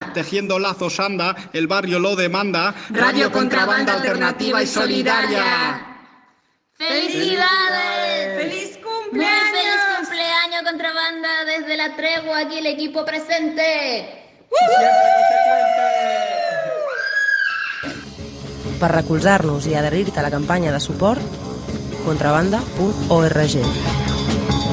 Tejiendo lazos anda, el barrio lo demanda. Radio Contrabanda alternativa y solidaria. ¡Felicidades! ¡Feliz cumpleaños! ¡Muy feliz cumpleaños, Contrabanda! Desde La Tregua, aquí el equipo presente. Per recolzar-nos i adherir-te a la campanya de suport, contrabanda.org.